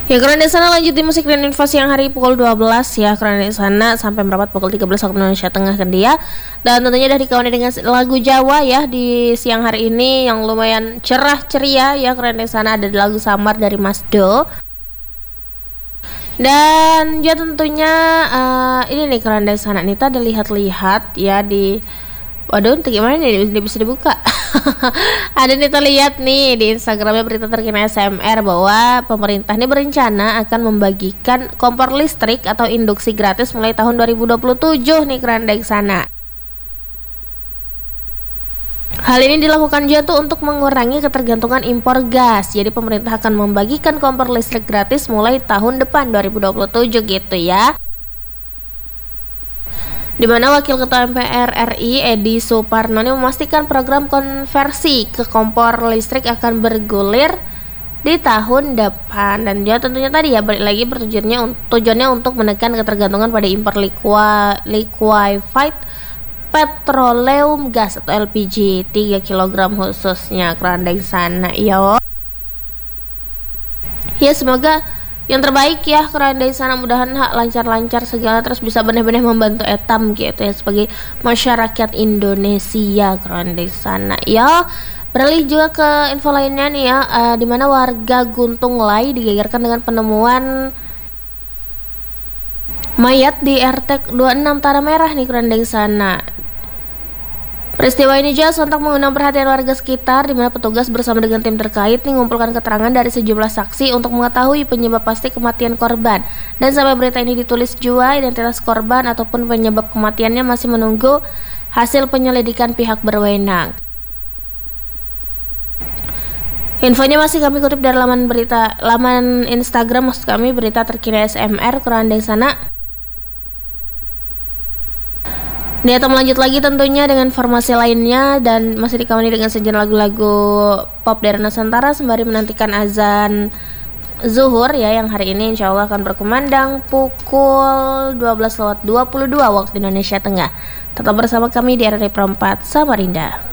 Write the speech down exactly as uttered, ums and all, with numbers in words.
Ya, karena di sana lanjut di musik dan info siang hari pukul dua belas ya, karena di sana sampai merapat pukul tiga belas waktu Indonesia Tengah kan dia. Dan tentunya dari kawan dengan lagu Jawa ya di siang hari ini yang lumayan cerah ceria ya, karena di sana ada lagu Samar dari Mas Do. Dan ya tentunya uh, ini nih keranda sana Nita ada lihat-lihat ya di waduh gimana nih bisa dibuka. Ada Nita lihat nih di Instagramnya berita terkini S M R bahwa pemerintah ini berencana akan membagikan kompor listrik atau induksi gratis mulai tahun dua ribu dua puluh tujuh nih keranda sana. Hal ini dilakukan juga tuh untuk mengurangi ketergantungan impor gas. Jadi pemerintah akan membagikan kompor listrik gratis mulai tahun depan dua ribu dua puluh tujuh gitu ya. Di mana Wakil Ketua M P R R I Edi Suparno memastikan program konversi ke kompor listrik akan bergulir di tahun depan. Dan dia tentunya tadi ya balik lagi bertujuannya tujuannya untuk menekan ketergantungan pada impor liqua, liquefied petroleum gas atau L P G tiga kilogram khususnya keranda sana ya. Ya semoga yang terbaik ya keranda sana, mudahan lancar-lancar segala terus bisa benar-benar membantu etam gitu ya sebagai masyarakat Indonesia keranda sana ya. Beralih juga ke info lainnya nih ya, uh, di mana warga Guntung Lai digegerkan dengan penemuan mayat di R T dua puluh enam Tanah Merah nih keranda sana. Peristiwa ini juga sontak mengundang perhatian warga sekitar, di mana petugas bersama dengan tim terkait mengumpulkan keterangan dari sejumlah saksi untuk mengetahui penyebab pasti kematian korban. Dan sampai berita ini ditulis juga, identitas korban ataupun penyebab kematiannya masih menunggu hasil penyelidikan pihak berwenang. Infonya masih kami kutip dari laman berita, laman Instagram maksud kami, berita terkini S M R keranda sana. Dia akan melanjut lagi tentunya dengan formasi lainnya dan masih dikamani dengan sejenak lagu-lagu pop dari Nusantara sembari menantikan azan zuhur ya yang hari ini insya Allah akan berkumandang pukul dua belas lewat dua puluh dua waktu Indonesia Tengah. Tetap bersama kami di R R I Perempat Samarinda.